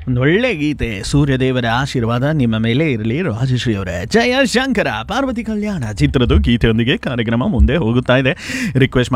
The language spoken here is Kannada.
ಒಂದು ಒಳ್ಳೆ ಗೀತೆ, ಸೂರ್ಯದೇವರ ಆಶೀರ್ವಾದ ನಿಮ್ಮ ಮೇಲೆ ಇರಲಿ ರಾಜಶ್ರೀ ಅವರೇ. ಜಯಶಂಕರ ಪಾರ್ವತಿ ಕಲ್ಯಾಣ ಚಿತ್ರದ ಗೀತೆಯೊಂದಿಗೆ ಕಾರ್ಯಕ್ರಮ ಮುಂದೆ ಹೋಗುತ್ತಾ ಇದೆ. ರಿಕ್ವೆಸ್ಟ್